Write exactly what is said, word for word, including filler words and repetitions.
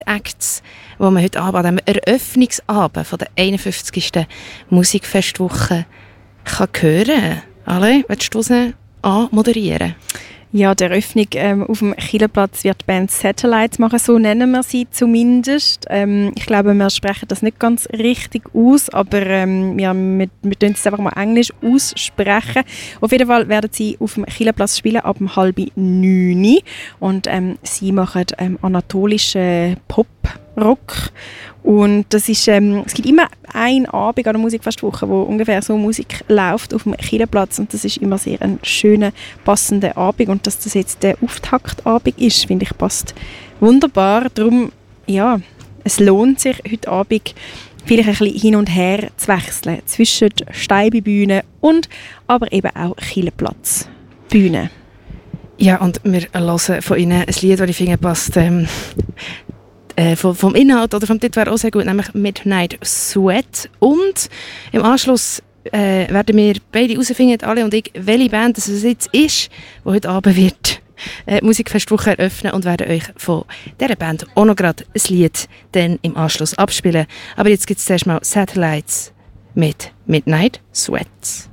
Acts, die man heute Abend, an dem Eröffnungsabend von der einundfünfzigsten Musikfestwoche kann hören. Alle, willst du sie anmoderieren? Ja, die Eröffnung ähm, auf dem Kielerplatz wird die Band Satellites machen, so nennen wir sie zumindest. Ähm, ich glaube, wir sprechen das nicht ganz richtig aus, aber ähm, wir, wir, wir tun es einfach mal Englisch aussprechen. Auf jeden Fall werden sie auf dem Kielerplatz spielen ab um halb neun und ähm, sie machen ähm, anatolischen Pop-Rock. Und das ist, ähm, es gibt immer einen Abend an der Musikfestwoche, wo ungefähr so Musik läuft auf dem Kielerplatz und das ist immer sehr ein schöner, passender Abend und dass das jetzt der Auftaktabend ist, finde ich, passt wunderbar. Darum, ja, es lohnt sich heute Abend vielleicht ein bisschen hin und her zu wechseln zwischen Steibe-Bühne und aber eben auch Kielerplatz-Bühne. Ja, und wir hören von Ihnen ein Lied, das ich finde, passt ähm, äh, vom, vom Inhalt oder vom Titel auch sehr gut, nämlich Midnight Sweat. Und im Anschluss äh, werden wir beide herausfinden, alle und ich, welche Band das jetzt ist, die heute Abend wird äh, Musikfestwoche eröffnen und werden euch von dieser Band auch noch gerade ein Lied dann im Anschluss abspielen. Aber jetzt gibt es zuerst mal Satellites mit Midnight Sweat.